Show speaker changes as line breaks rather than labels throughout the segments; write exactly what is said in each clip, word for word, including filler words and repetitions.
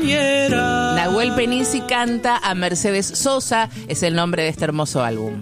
compañera.
Nahuel Penisi canta a Mercedes Sosa, es el nombre de este hermoso álbum.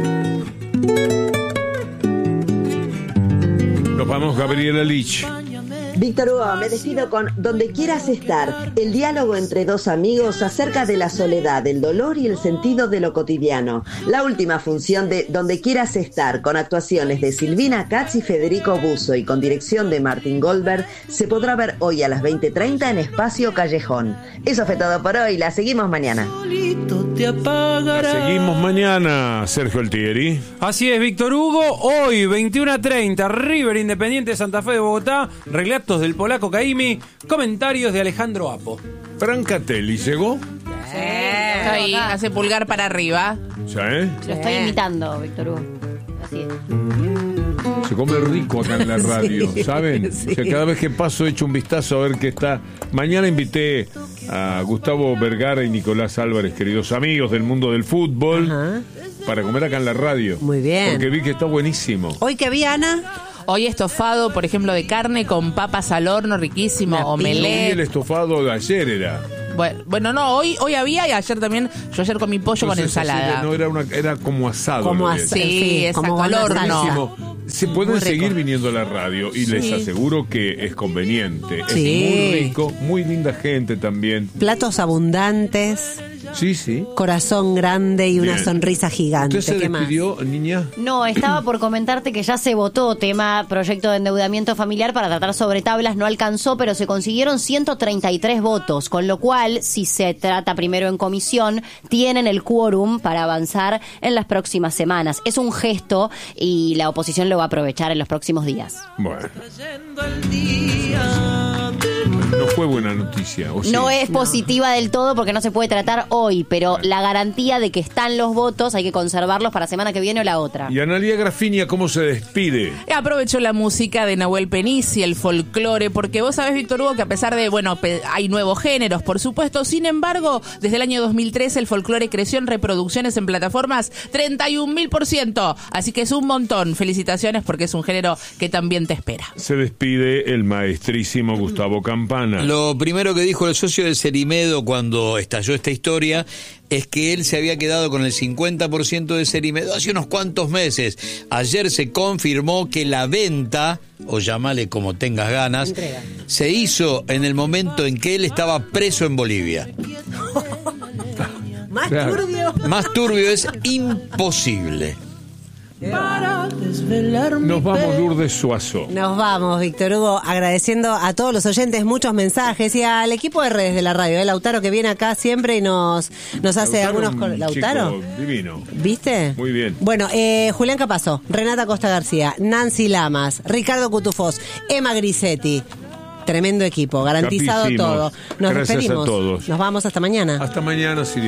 Nos vamos, Gabriela Lich.
Víctor Hugo, me despido con Donde quieras estar, el diálogo entre dos amigos acerca de la soledad, el dolor y el sentido de lo cotidiano. La última función de Donde quieras estar, con actuaciones de Silvina Katz y Federico Busso y con dirección de Martín Goldberg, se podrá ver hoy a las veinte treinta en Espacio Callejón. Eso fue todo por hoy, la seguimos mañana.
La seguimos mañana, Sergio Altieri.
Así es, Víctor Hugo, hoy veintiuno a treinta, River Independiente de Santa Fe de Bogotá, relatos del polaco Caimi, comentarios de Alejandro Apo.
Francatelli llegó.
Sí, está ahí, hace pulgar para arriba.
¿Ya, eh?
Lo estoy imitando, Víctor Hugo. Así es.
Se come rico acá en la radio, sí, ¿saben? Sí. O sea, cada vez que paso echo un vistazo a ver qué está. Mañana invité a Gustavo Vergara y Nicolás Álvarez, queridos amigos del mundo del fútbol, ajá, para comer acá en la radio.
Muy bien.
Porque vi que está buenísimo.
¿Hoy qué había, Ana?
Hoy estofado, por ejemplo, de carne con papas al horno, riquísimo, omelette.
Y el estofado de ayer era.
Bueno, bueno, no, hoy hoy había y ayer también, yo ayer comí pollo. Entonces, con ensalada.
Así, no, era, una, era como asado.
Como asado.
Sí, sí, exacto, al horno.
Se pueden seguir viniendo a la radio y sí, les aseguro que es conveniente.
Sí.
Es muy rico, muy linda gente también.
Platos abundantes.
Sí, sí.
Corazón grande y una
bien,
sonrisa gigante.
¿Usted se
¿Qué
despidió,
más?
niña?
No, estaba por comentarte que ya se votó tema proyecto de endeudamiento familiar para tratar sobre tablas, no alcanzó, pero se consiguieron ciento treinta y tres votos, con lo cual, si se trata primero en comisión, tienen el quórum para avanzar en las próximas semanas. Es un gesto y la oposición lo va a aprovechar en los próximos días.
Bueno. No fue buena noticia. ¿o sí?
No es positiva del todo porque no se puede tratar hoy, pero bueno, la garantía de que están los votos hay que conservarlos para semana que viene o la otra.
Y Analía Grafinia, ¿cómo se despide?
Aprovecho la música de Nahuel Penisi, el folclore, porque vos sabés, Víctor Hugo, que a pesar de, bueno, hay nuevos géneros, por supuesto, sin embargo, desde el año dos mil trece el folclore creció en reproducciones en plataformas treinta y un mil por ciento, así que es un montón. Felicitaciones porque es un género que también te espera.
Se despide el maestrísimo Gustavo Campana.
Lo primero que dijo el socio de Cerimedo cuando estalló esta historia es que él se había quedado con el cincuenta por ciento de Cerimedo hace unos cuantos meses. Ayer se confirmó que la venta, o llamale como tengas ganas, entrega, se hizo en el momento en que él estaba preso en Bolivia.
Más claro. turbio.
Más turbio es imposible.
Nos vamos, Lourdes Suazo.
Nos vamos, Víctor Hugo, agradeciendo a todos los oyentes muchos mensajes y al equipo de redes de la radio, ¿eh? Lautaro, que viene acá siempre y nos, nos hace
Lautaro,
algunos...
Un
¿Lautaro?
chico divino.
¿Viste?
Muy bien.
Bueno, eh, Julián Capazo, Renata Costa García, Nancy Lamas, Ricardo Cutufós, Emma Grisetti. Tremendo equipo, garantizado
Capísimos.
todo. Nos
Gracias
despedimos.
a todos.
Nos vamos hasta mañana.
Hasta mañana, si